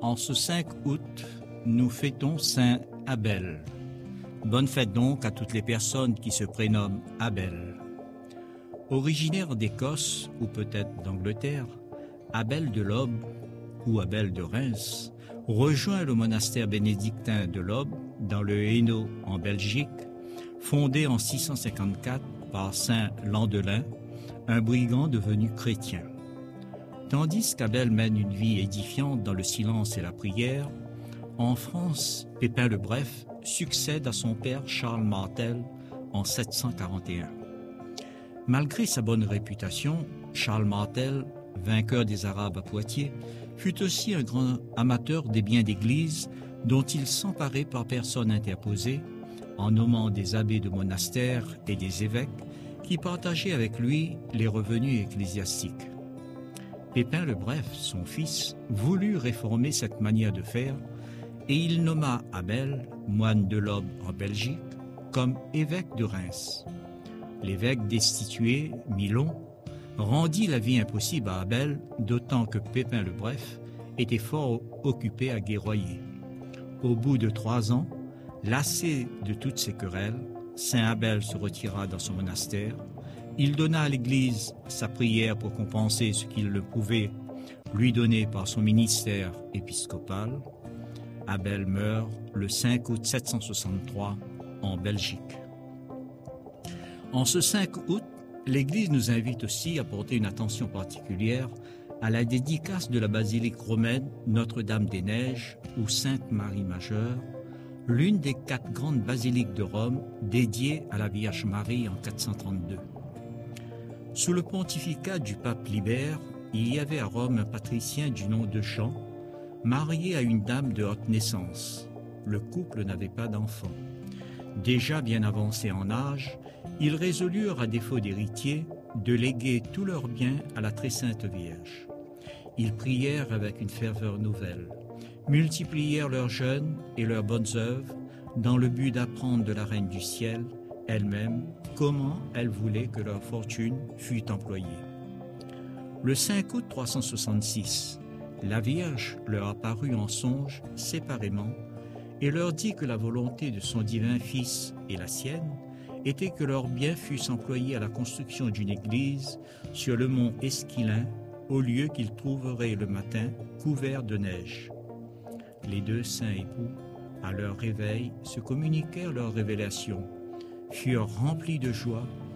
En ce 5 août, nous fêtons Saint Abel. Bonne fête donc à toutes les personnes qui se prénomment Abel. Originaire d'Écosse ou peut-être d'Angleterre, Abel de l'Aube ou Abel de Reims rejoint le monastère bénédictin de l'Aube dans le Hainaut en Belgique, fondé en 654 par saint Landelin, un brigand devenu chrétien. Tandis qu'Abel mène une vie édifiante dans le silence et la prière, en France, Pépin le Bref succède à son père Charles Martel en 741. Malgré sa bonne réputation, Charles Martel, vainqueur des Arabes à Poitiers, fut aussi un grand amateur des biens d'église dont il s'emparait par personne interposée, en nommant des abbés de monastères et des évêques qui partageaient avec lui les revenus ecclésiastiques. Pépin le Bref, son fils, voulut réformer cette manière de faire et il nomma Abel, moine de l'Aube en Belgique, comme évêque de Reims. L'évêque destitué, Milon, rendit la vie impossible à Abel, d'autant que Pépin le Bref était fort occupé à guerroyer. Au bout de 3 ans, lassé de toutes ces querelles, saint Abel se retira dans son monastère. Il donna à l'Église sa prière pour compenser ce qu'il ne pouvait lui donner par son ministère épiscopal. Abel meurt le 5 août 763 en Belgique. En ce 5 août, l'Église nous invite aussi à porter une attention particulière à la dédicace de la basilique romaine Notre-Dame-des-Neiges ou Sainte-Marie Majeure, l'une des 4 grandes basiliques de Rome dédiées à la Vierge Marie en 432. Sous le pontificat du pape Libère, il y avait à Rome un patricien du nom de Jean, marié à une dame de haute naissance. Le couple n'avait pas d'enfant. Déjà bien avancés en âge, ils résolurent, à défaut d'héritiers, de léguer tous leurs biens à la très sainte Vierge. Ils prièrent avec une ferveur nouvelle, multiplièrent leurs jeûnes et leurs bonnes œuvres dans le but d'apprendre de la Reine du Ciel elle-même comment elle voulait que leur fortune fût employée. Le 5 août 366, la Vierge leur apparut en songe séparément et leur dit que la volonté de son divin Fils et la sienne était que leurs biens fussent employés à la construction d'une église sur le mont Esquilin, au lieu qu'ils trouveraient le matin couvert de neige. Les 2 saints époux, à leur réveil, se communiquèrent leur révélation, furent remplis de joie